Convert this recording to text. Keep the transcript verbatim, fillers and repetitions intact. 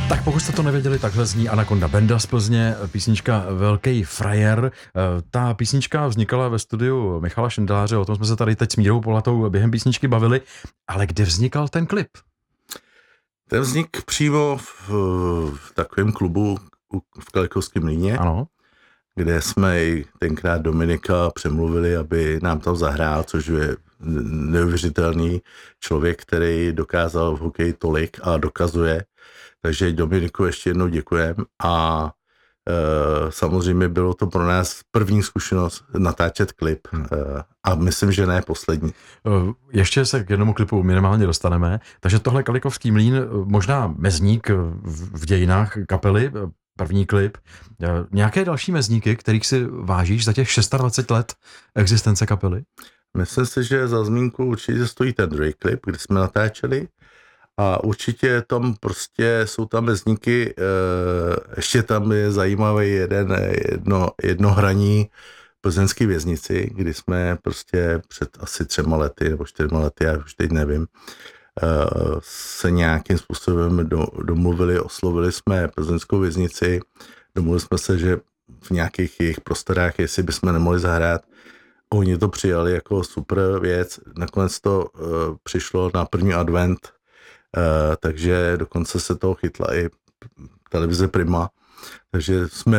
Tak pokud jste to nevěděli, takhle zní Anaconda Banda z Plzně, písnička Velký frajer. Ta písnička vznikala ve studiu Michala Šindeláře, o tom jsme se tady teď s Mírou Polatou během písničky bavili, ale kde vznikal ten klip? Ten vznik přímo v, v takovém klubu v Kalikovském Mlýně, Ano. Kde jsme i tenkrát Dominika přemluvili, aby nám tam zahrál, což je neuvěřitelný člověk, který dokázal v hokeji tolik a dokazuje. Takže Dominiku ještě jednou děkujem a e, samozřejmě bylo to pro nás první zkušenost natáčet klip e, a myslím, že ne poslední. Ještě se k jednomu klipu minimálně dostaneme, takže tohle Kalikovský Mlýn, možná mezník v dějinách kapely, první klip. Nějaké další mezníky, kterých si vážíš za těch dvacet šest let existence kapely? Myslím si, že za zmínku určitě stojí ten druhý klip, kde jsme natáčeli. A určitě tam prostě jsou tam mezníky, ještě tam je zajímavý jeden, jedno, jedno hraní plzeňské věznici, kdy jsme prostě před asi třema lety nebo čtyřma lety, já už teď nevím, se nějakým způsobem domluvili, oslovili jsme plzeňskou věznici, domluvili jsme se, že v nějakých jejich prostorách, jestli bychom nemohli zahrát. Oni to přijali jako super věc, nakonec to přišlo na první advent, Uh, takže dokonce se toho chytla i televize Prima, takže jsme